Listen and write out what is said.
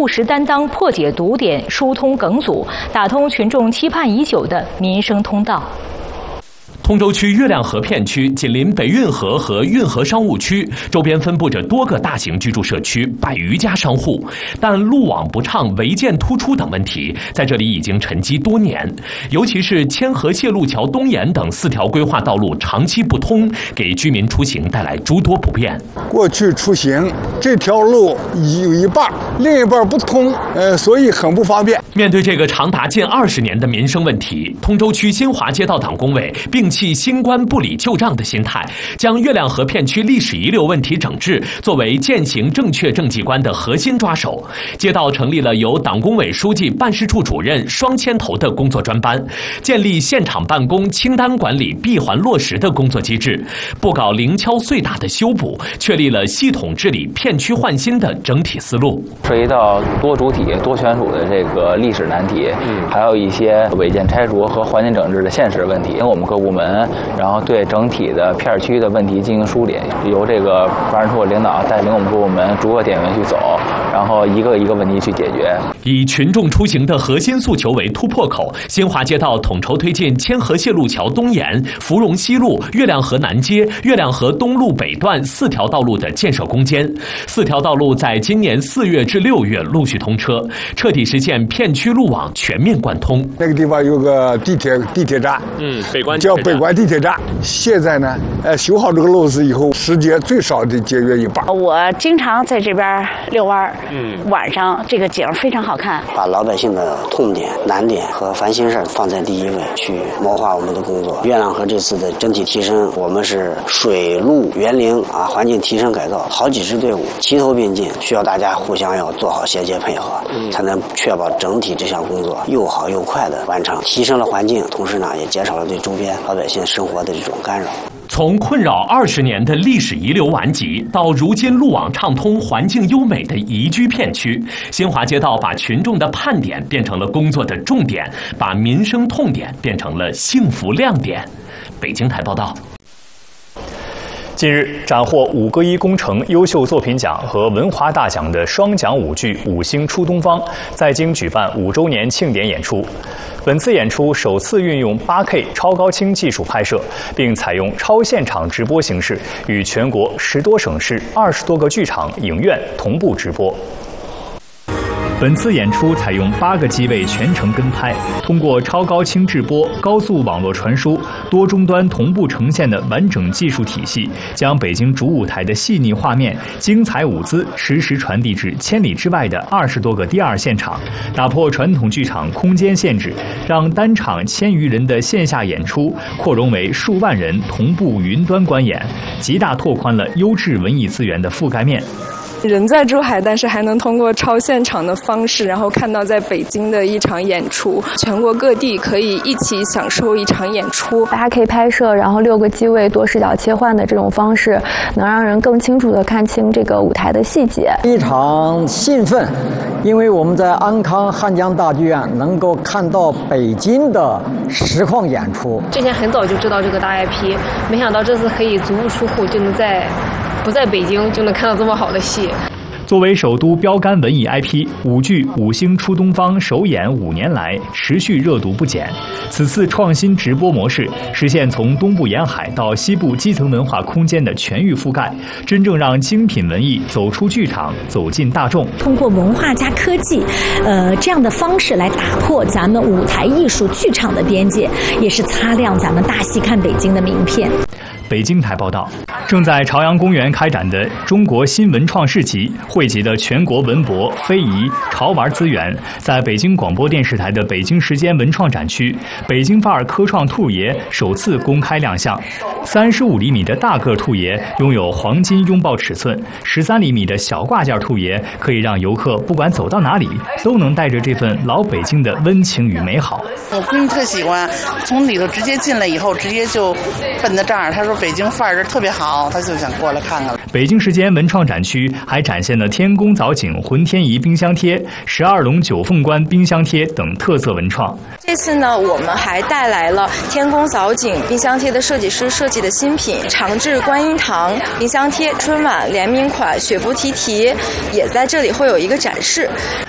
务实担当，破解堵点，疏通梗阻，打通群众期盼已久的民生通道。 通州区月亮河片区紧邻北运河和运河商务区，周边分布着多个大型居住社区，100余家商户，但路网不畅、违建突出等问题在这里已经沉积多年。尤其是千河蟹路桥东沿等4条规划道路长期不通，给居民出行带来诸多不便。 过去出行这条路有一半，另一半不通，所以很不方便。 面对这个长达近20年的民生问题，通州区新华街道党工委摒弃新官不理旧账的心态，将月亮河片区历史遗留问题整治作为践行正确政绩观的核心抓手。街道成立了由党工委书记、办事处主任双牵头的工作专班，建立现场办公、清单管理、闭环落实的工作机制，不搞零敲碎打的修补，确立了系统治理、片区换新的整体思路。 涉及到多主体、多权属的这个历史难题，还有一些违建拆除和环境整治的现实问题，我们各部门然后对整体的片区的问题进行梳理，由这个办事处领导带领我们各部门逐个点位去走，然后一个一个问题去解决。 以群众出行的核心诉求为突破口，新华街道统筹推进千河蟹路桥东沿、芙蓉西路、月亮河南街、月亮河东路北段4条道路的建设攻坚。4条道路在今年4月至6月陆续通车，彻底实现片区路网全面贯通。 那个地方有个地铁站，叫北关地铁站。现在呢，修好这个路子以后，时间最少得节约一半。 我经常在这边遛弯，晚上这个景非常好看。 把老百姓的痛点、难点和烦心事放在第一位，去谋划我们的工作。月亮河这次的整体提升，我们是水陆园林环境提升改造，好几支队伍齐头并进，需要大家互相要做好衔接配合，才能确保整体这项工作又好又快的完成，提升了环境，同时呢也减少了对周边老百姓生活的这种干扰。 从困扰20年的历史遗留顽疾，到如今路网畅通、环境优美的宜居片区，新华街道把群众的盼点变成了工作的重点，把民生痛点变成了幸福亮点。北京台报道。 近日，斩获5个一工程优秀作品奖和文华大奖的双奖舞剧《五星出东方》在京举办5周年庆典演出。本次演出首次运用8K 超高清技术拍摄，并采用超现场直播形式，与全国10多省市20多个剧场、影院同步直播。本次演出采用8个机位全程跟拍，通过超高清制播、高速网络传输、多终端同步呈现的完整技术体系，将北京主舞台的细腻画面、精彩舞姿实时传递至千里之外的20多个第2现场，打破传统剧场空间限制，让单场1000余人的线下演出扩容为数万人同步云端观演，极大拓宽了优质文艺资源的覆盖面。 人在珠海，但是还能通过超现场的方式，然后看到在北京的一场演出，全国各地可以一起享受一场演出。 8K 拍摄，然后6个机位多视角切换的这种方式，能让人更清楚地看清这个舞台的细节。 非常兴奋，因为我们在安康汉江大剧院能够看到北京的实况演出。 之前很早就知道这个大 IP， 没想到这次可以足不出户就能不在北京就能看到这么好的戏。 作为首都标杆文艺 IP， 舞剧《五星出东方》首演5年来持续热度不减。此次创新直播模式，实现从东部沿海到西部基层文化空间的全域覆盖，真正让精品文艺走出剧场，走进大众。 通过文化加科技，这样的方式来打破咱们舞台艺术剧场的边界，也是擦亮咱们大戏看北京的名片。 北京台报道，正在朝阳公园开展的中国新文创市集，汇集的全国文博、非遗、潮玩资源，在北京广播电视台的北京时间文创展区，北京范儿科创兔爷首次公开亮相。35厘米的大个兔爷拥有黄金拥抱尺寸，13厘米的小挂件兔爷可以让游客不管走到哪里，都能带着这份老北京的温情与美好。 我闺女特喜欢，从里头直接进来以后，直接就奔到这儿，她说北京范儿这特别好，她就想过来看看。 北京时间文创展区还展现了天宫藻井浑天仪冰箱贴、12龙九凤冠冰箱贴等特色文创。 这次呢，我们还带来了天宫藻井冰箱贴的设计师设计的新品长治观音堂冰箱贴，春晚联名款雪芙提提也在这里会有一个展示。